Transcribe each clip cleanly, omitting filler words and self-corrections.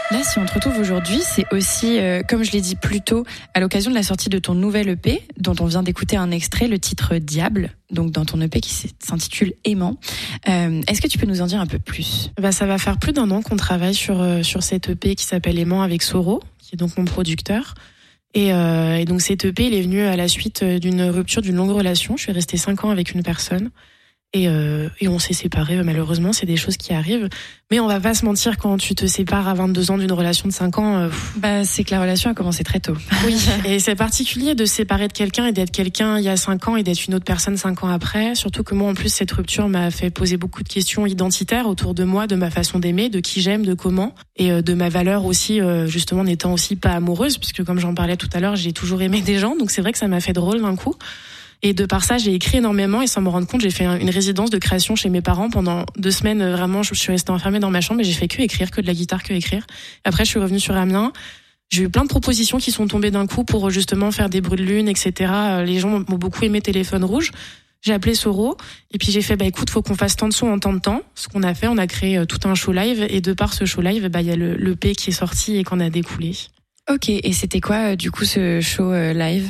Là, si on te retrouve aujourd'hui, c'est aussi, comme je l'ai dit plus tôt, à l'occasion de la sortie de ton nouvel EP, dont on vient d'écouter un extrait, le titre Diable, donc dans ton EP qui s'intitule Aimant. Est-ce que tu peux nous en dire un peu plus ? Ça va faire plus d'1 an qu'on travaille sur cet EP qui s'appelle Aimant avec Soro, qui est donc mon producteur. Et donc cet EP, il est venu à la suite d'une rupture d'une longue relation. Je suis restée 5 ans avec une personne. Et on s'est séparés, malheureusement, c'est des choses qui arrivent. Mais on va pas se mentir, quand tu te sépares à 22 ans d'une relation de 5 ans... c'est que la relation a commencé très tôt. Oui, et c'est particulier de se séparer de quelqu'un et d'être quelqu'un il y a 5 ans et d'être une autre personne 5 ans après. Surtout que moi, en plus, cette rupture m'a fait poser beaucoup de questions identitaires autour de moi, de ma façon d'aimer, de qui j'aime, de comment. Et de ma valeur aussi, justement, n'étant aussi pas amoureuse, puisque comme j'en parlais tout à l'heure, j'ai toujours aimé des gens. Donc c'est vrai que ça m'a fait drôle d'un coup. Et de par ça, j'ai écrit énormément et sans me rendre compte, j'ai fait une résidence de création chez mes parents pendant 2 semaines. Vraiment, je suis restée enfermée dans ma chambre et j'ai fait que écrire, que de la guitare, que écrire. Après, je suis revenue sur Amiens. J'ai eu plein de propositions qui sont tombées d'un coup pour justement faire des bruits de lune, etc. Les gens m'ont beaucoup aimé Téléphone Rouge. J'ai appelé Soro et puis j'ai fait, écoute, faut qu'on fasse tant de sons en tant de temps. Ce qu'on a fait, on a créé tout un show live et de par ce show live, il y a le EP qui est sorti et qu'on a découlé. Ok, et c'était quoi, du coup, ce show live?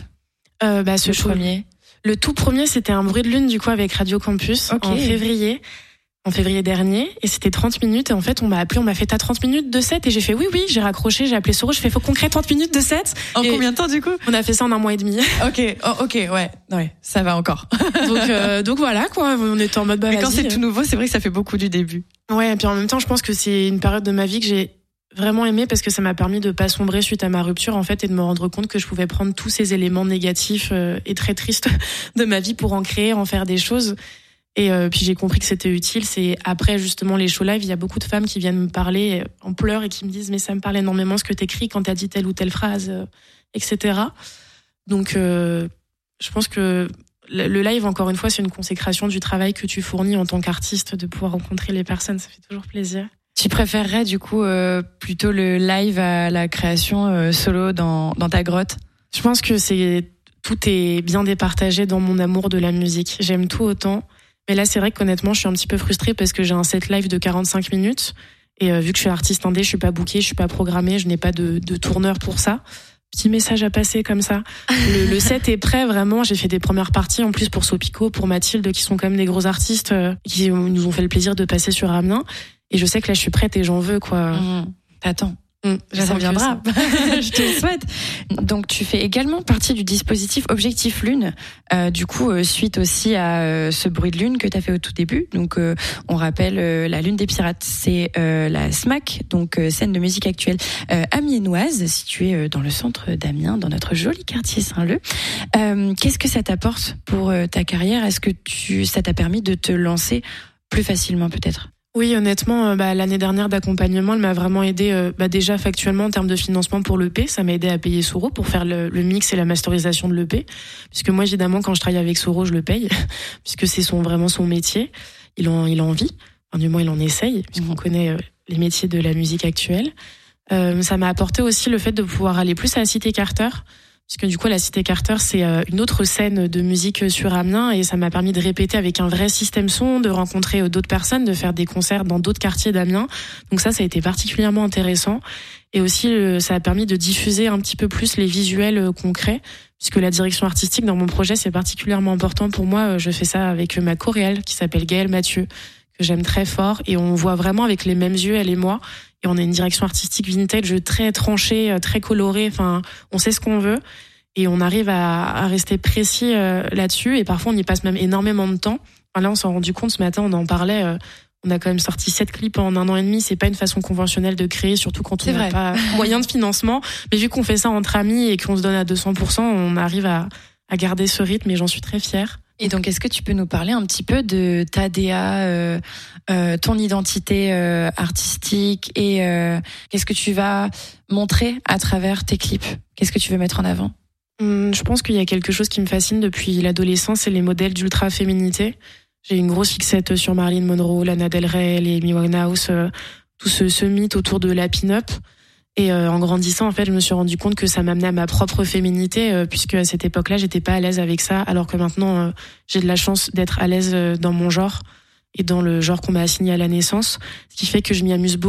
Ce show premier. Le tout premier, c'était un bruit de lune, du coup, avec Radio Campus, en février dernier, et c'était 30 minutes, et en fait, on m'a appelé, on m'a fait, t'as 30 minutes de set, et j'ai fait oui, j'ai raccroché, j'ai appelé Soro, je fais, faut qu'on crée 30 minutes de set. En combien de temps, du coup? On a fait ça en 1 mois et demi. Ok, ouais, ça va encore. Donc voilà, quoi, on était en mode, Mais quand c'est tout nouveau, c'est vrai que ça fait beaucoup du début. Ouais, et puis en même temps, je pense que c'est une période de ma vie que j'ai vraiment aimé parce que ça m'a permis de pas sombrer suite à ma rupture, en fait, et de me rendre compte que je pouvais prendre tous ces éléments négatifs et très tristes de ma vie pour en créer, en faire des choses. Et puis j'ai compris que c'était utile. C'est après justement les shows live, il y a beaucoup de femmes qui viennent me parler en pleurs et qui me disent mais ça me parle énormément ce que t'écris quand t'as dit telle ou telle phrase, etc. Donc je pense que le live, encore une fois, c'est une consécration du travail que tu fournis en tant qu'artiste, de pouvoir rencontrer les personnes, ça fait toujours plaisir. Tu préférerais du coup plutôt le live à la création solo dans ta grotte? Je pense que tout est bien départagé dans mon amour de la musique. J'aime tout autant. Mais là, c'est vrai qu'honnêtement, je suis un petit peu frustrée parce que j'ai un set live de 45 minutes. Et vu que je suis artiste indé, je suis pas bookée, je suis pas programmée, je n'ai pas de tourneur pour ça. Petit message à passer comme ça. Le set est prêt, vraiment. J'ai fait des premières parties en plus pour Sopico, pour Mathilde, qui sont quand même des gros artistes qui nous ont fait le plaisir de passer sur Amiens. Et je sais que là, je suis prête et j'en veux, quoi. T'attends. Ça viendra. Je te le souhaite. Donc, tu fais également partie du dispositif Objectif Lune. Du coup, suite aussi à ce bruit de lune que tu as fait au tout début. Donc, on rappelle la Lune des Pirates. C'est la SMAC, donc scène de musique actuelle amiénoise, située dans le centre d'Amiens, dans notre joli quartier Saint-Leu. Qu'est-ce que ça t'apporte pour ta carrière? Est-ce que ça t'a permis de te lancer plus facilement, peut-être? Oui, honnêtement, l'année dernière d'accompagnement, elle m'a vraiment aidé déjà factuellement en termes de financement pour l'EP. Ça m'a aidé à payer Soro pour faire le mix et la masterisation de l'EP. Puisque moi, évidemment, quand je travaille avec Soro, je le paye, puisque c'est vraiment son métier. Il en vit, enfin, du moins il en essaye, puisqu'on connaît les métiers de la musique actuelle. Ça m'a apporté aussi le fait de pouvoir aller plus à la Cité Carter, puisque du coup la Cité Carter c'est une autre scène de musique sur Amiens et ça m'a permis de répéter avec un vrai système son, de rencontrer d'autres personnes, de faire des concerts dans d'autres quartiers d'Amiens. Donc ça a été particulièrement intéressant et aussi ça a permis de diffuser un petit peu plus les visuels concrets, puisque la direction artistique dans mon projet c'est particulièrement important pour moi. Je fais ça avec ma coréale qui s'appelle Gaëlle Mathieu, que j'aime très fort, et on voit vraiment avec les mêmes yeux, elle et moi, et on a une direction artistique vintage très tranchée, très colorée, enfin, on sait ce qu'on veut, et on arrive à rester précis là-dessus, et parfois on y passe même énormément de temps. Enfin, là, on s'en rendu compte ce matin, on en parlait, on a quand même sorti 7 clips en 1 an et demi, c'est pas une façon conventionnelle de créer, surtout quand on n'a pas moyen de financement, mais vu qu'on fait ça entre amis et qu'on se donne à 200%, on arrive à garder ce rythme, et j'en suis très fière. Et donc, est-ce que tu peux nous parler un petit peu de ta DA, ton identité artistique et qu'est-ce que tu vas montrer à travers tes clips? Qu'est-ce que tu veux mettre en avant? Je pense qu'il y a quelque chose qui me fascine depuis l'adolescence, c'est les modèles d'ultra-féminité. J'ai une grosse fixette sur Marilyn Monroe, Lana Del Rey, les Amy Winehouse, tout ce mythe autour de la pin-up. Et en grandissant, en fait, je me suis rendu compte que ça m'amenait à ma propre féminité, puisque à cette époque-là, j'étais pas à l'aise avec ça, alors que maintenant, j'ai de la chance d'être à l'aise dans mon genre et dans le genre qu'on m'a assigné à la naissance, ce qui fait que je m'y amuse beaucoup.